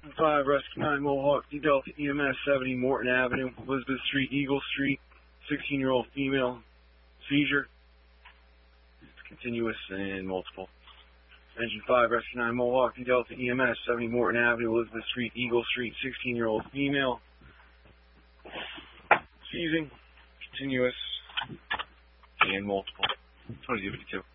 5, Rescue 9, Mohawk, D Delta EMS 70, Morton Avenue, Elizabeth Street, Eagle Street, 16-year-old female, seizure. It's continuous and multiple. Engine 5, Rescue 9, Mohawk, D Delta EMS 70, Morton Avenue, Elizabeth Street, Eagle Street, 16-year-old female, seizing, continuous, and multiple. 2052.